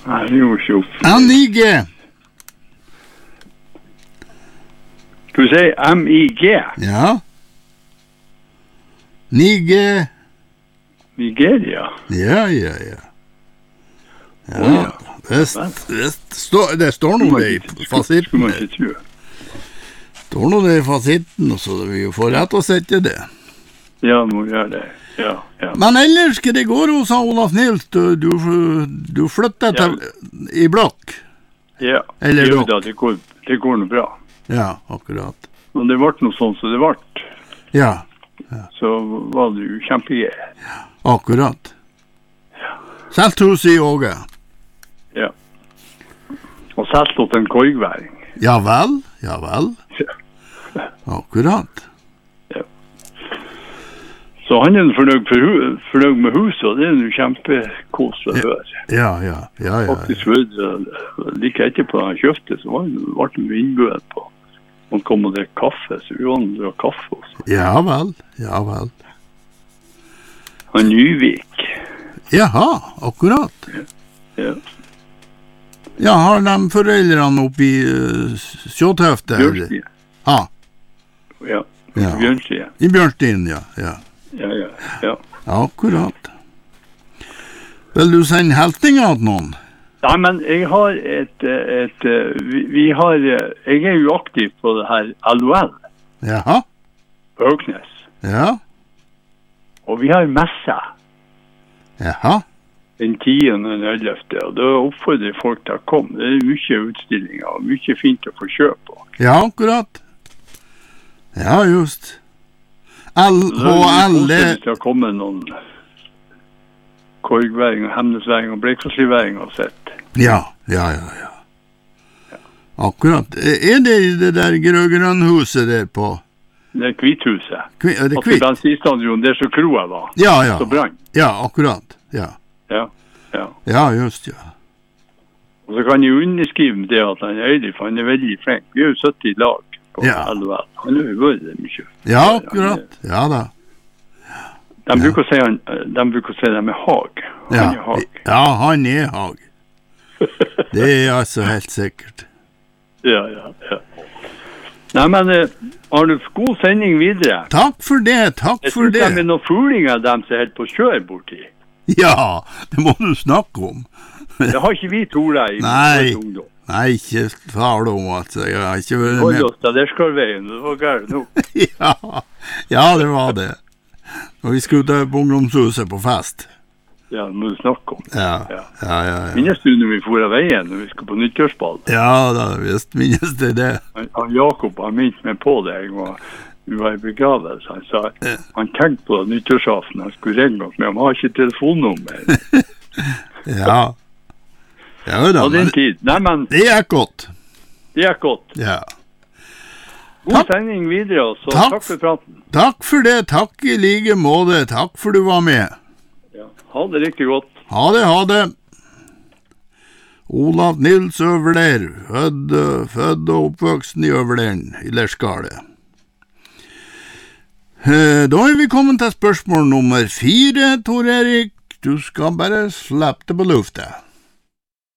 Nei, det gjorde ikke opp. N-I-G. Skal du si M-I-G? Ja. Niger. Nigeria? Ja. Ja. Det står noe det i fasitten. Skulle man ikke tro. Står noe det i fasitten, så vi får rett og slett til det. Ja, må gjøre det. Ja. Men ellers skal det gå, sa Olaf Nils, du flyttet i blokk. Ja, Eller jo da, det går noe bra. Ja, akkurat. Men det ble noe sånn som det ble. Ja. Så var det jo kjempegøy. Akkurat. Selv hos i Åge. Ja. Og selv åt en korgværing. Ja vel. Akkurat. Ja. Så han er fornøyd med huset, og det er jo kjempekos å høre. Ja. Faktisk like etterpå han kjøpte, så ble han innbød på. Han kom og drekk kaffe, så vi var og drakk kaffe også. Ja vel. Han Nyvik. Jaha, akkurat. Ja. Ja, har de foreldrene oppe i Sjåtøfte? Bjørnstien. Ja. Ja, Bjørnstien. I Bjørnstien, ja. Ja. Akkurat. Vil du sende heltinger til noen? Nei, men jeg har jeg er jo aktiv på det her LOL. Jaha. Øknes. Ja. Og vi har messe. Jaha. Den 10. og den 11. Og da oppfordrer folk til å komme. Det er mye utstillinger og mye fint å få kjøpe på. Ja, akkurat. Ja, just. LHL. Det skal komme noen korgværing og hemnesværing og blekkfossligværing og sett. Ja. Akkurat. Er det det der grønhuset der på? Det er Kvithuset. Er det Kvitt? Bensinstadion, det er så kroa var. Ja. Så brann. Ja, akkurat. Ja. Ja, just, ja. Og så kan jeg underskrive det at han er Eilif, han er veldig flink. Vi er jo 70 lag på LOL. Han har jo vært det mye. Ja, akkurat. Ja da. De bruker å si dem er Hag. Han er Hag. Ja, han er Hag. Det er altså helt sikkert. Ja. Nei, men har du god sending videre? Takk for det. Jeg synes det er noen fuglinger dem som er helt på kjør borti. Ja, det må du snakke om. Det har ikke vi Tora i ungdom. Nei, ikke tale om at jeg har ikke vært med. Hold oss da, der skal veien, det var galt nå. Ja, det var det. Og vi skulle ta på ungdomshuset på fest. Ja, det må du snakke om. Ja. Minnes du når vi får av veien, når vi skal på nyttårsball? Ja, da visst minnes det. Jakob har minnet meg på det, vi var i begravelse. Han sa, han tenkte på nyttårsaften, han skulle ringe oss, men han har ikke telefonnummer. Ja da, den tid. Nei, men det er godt. Ja. God sending videre, så takk for praten. Takk for det, takk i like måte, takk for du var med. Ja. Ha det riktig godt. Ha det. Olaf Nils Øverler, fødd og oppvoksen i Øverleren, i Lerskale. Da har vi kommet til spørsmål nummer 4, Tor Erik. Du skal bare slippe det på lufta.